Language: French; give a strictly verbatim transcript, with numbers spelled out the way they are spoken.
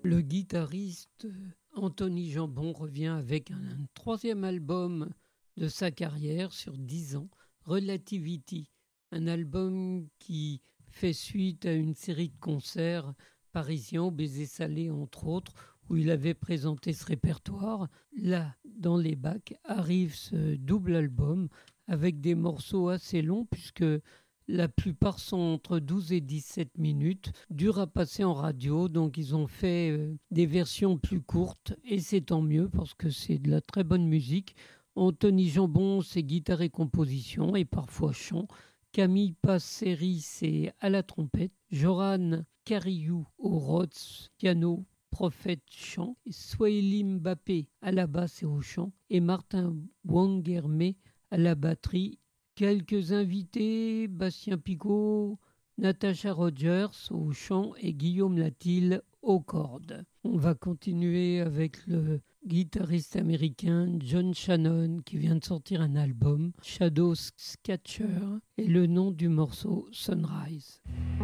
Le guitariste Anthony Jambon revient avec un, un troisième album de sa carrière sur dix ans, Relativity, un album qui fait suite à une série de concerts parisiens au Baiser Salé entre autres, où il avait présenté ce répertoire. Là, dans les bacs, arrive ce double album avec des morceaux assez longs puisque la plupart sont entre douze et dix-sept minutes, durs à passer en radio, donc ils ont fait euh, des versions plus courtes et c'est tant mieux parce que c'est de la très bonne musique. Anthony Jambon, c'est guitare et composition et parfois chant. Camille Passeri, c'est à la trompette. Joran Cariou au Rhodes, piano, prophète, chant. Et Swahili Mbappé à la basse et au chant. Et Martin Wangerme à la batterie. Quelques invités, Bastien Picot, Natasha Rogers au chant et Guillaume Latil aux cordes. On va continuer avec le guitariste américain John Shannon qui vient de sortir un album, Shadow Catcher, et le nom du morceau Sunrise.